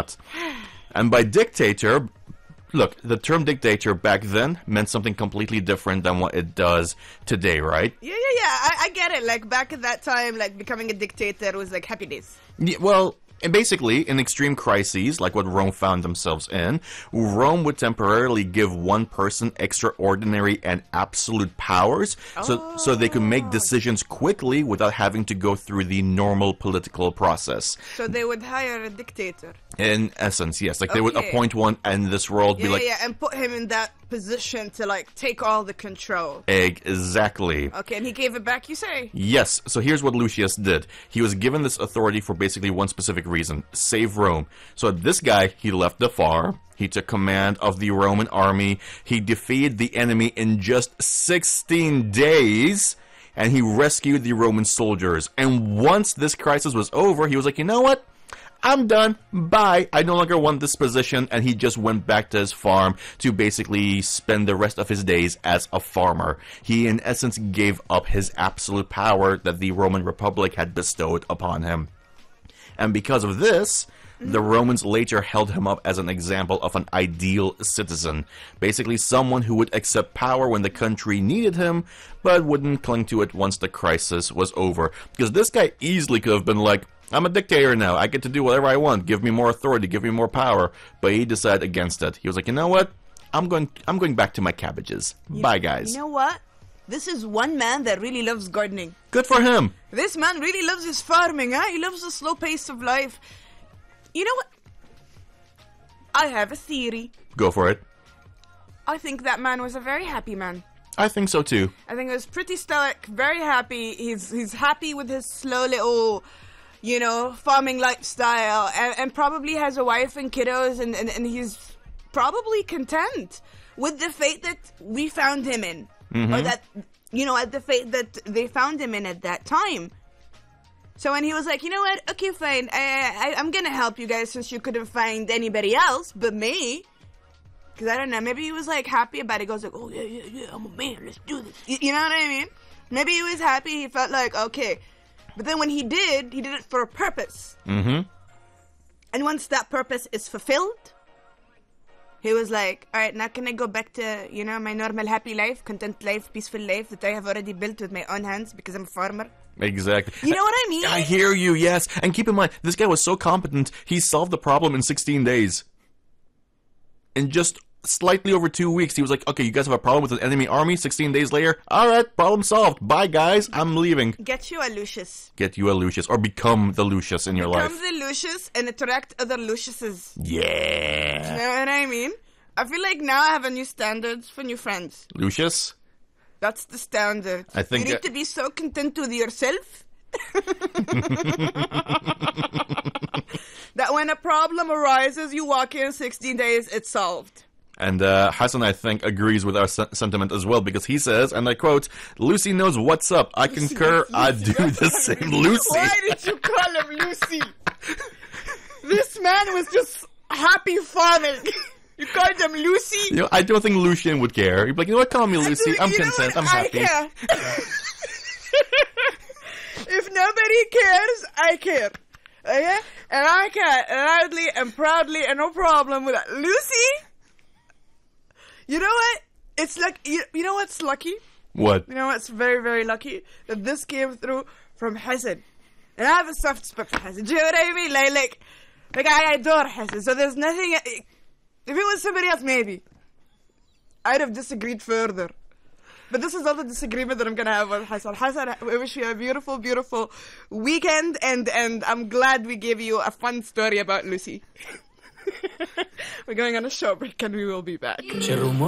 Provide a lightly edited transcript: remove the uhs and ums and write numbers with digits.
not. And by dictator, look, the term dictator back then meant something completely different than what it does today, right? Yeah. I get it. Like, back at that time, like, becoming a dictator was like happy days. Yeah, well, and basically, in extreme crises, like what Rome found themselves in, Rome would temporarily give one person extraordinary and absolute powers so they could make decisions quickly without having to go through the normal political process. So they would hire a dictator. In essence, yes. Like, they would appoint one and this world be like... Yeah, and put him in that position to, like, take all the control. Exactly. Okay, and he gave it back, you say? Yes. So here's what Lucius did. He was given this authority for basically one specific reason. Save Rome. So this guy, he left the farm. He took command of the Roman army. He defeated the enemy in just 16 days. And he rescued the Roman soldiers. And once this crisis was over, he was like, you know what? I'm done. Bye. I no longer want this position. And he just went back to his farm to basically spend the rest of his days as a farmer. He, in essence, gave up his absolute power that the Roman Republic had bestowed upon him. And because of this, the Romans later held him up as an example of an ideal citizen. Basically, someone who would accept power when the country needed him, but wouldn't cling to it once the crisis was over. Because this guy easily could have been like, I'm a dictator now. I get to do whatever I want. Give me more authority. Give me more power. But he decided against it. He was like, you know what? I'm going back to my cabbages. Bye, guys. You know what? This is one man that really loves gardening. Good for him. This man really loves his farming, huh? He loves the slow pace of life. You know what? I have a theory. Go for it. I think that man was a very happy man. I think so too. I think he was pretty stoic, very happy. He's happy with his slow little, you know, farming lifestyle, and probably has a wife and kiddos, and he's probably content with the fate that we found him in. Or that, you know, at the fate that they found him in at that time. So when he was like, you know what, okay, fine, I'm gonna help you guys since you couldn't find anybody else but me. Because I don't know, maybe he was like happy about it. He goes like, oh yeah, I'm a man, let's do this. You know what I mean? Maybe he was happy, he felt like, okay. But then when he did it for a purpose. And once that purpose is fulfilled, he was like, all right, now can I go back to, you know, my normal happy life, content life, peaceful life that I have already built with my own hands because I'm a farmer? Exactly. You know what I mean? I hear you, yes. And keep in mind, this guy was so competent, he solved the problem in 16 days. In just slightly over 2 weeks, he was like, okay, you guys have a problem with an enemy army? 16 days later, all right, problem solved. Bye, guys. I'm leaving. Get you a Lucius. Get you a Lucius. Or become the Lucius in your life. Become the Lucius and attract other Luciuses. Yeah. You know what I mean? I feel like now I have a new standard for new friends. Lucius? That's the standard. I think you need to be so content with yourself that when a problem arises, you walk in 16 days, it's solved. And Hassan, I think, agrees with our sentiment as well, because he says, and I quote, Lucy knows what's up. I concur. I do the same. Lucy. Why did you call him Lucy? This man was just happy farming. You called him Lucy? You know, I don't think Lucien would care. He'd be like, you know what, call me Lucy. I'm content. I'm happy. I care. If nobody cares, I care. Okay? And I care loudly and proudly and no problem with that. Lucy? You know what? It's like, you know what's lucky? What? You know what's very, very lucky? That this came through from Hassan. And I have a soft spot for Hassan. Do you know what I mean? Like I adore Hassan. So there's nothing... If it was somebody else, maybe I'd have disagreed further. But this is not the disagreement that I'm going to have with Hassan. Hassan, I wish you a beautiful, beautiful weekend, and I'm glad we gave you a fun story about Lucy. We're going on a short break, and we will be back.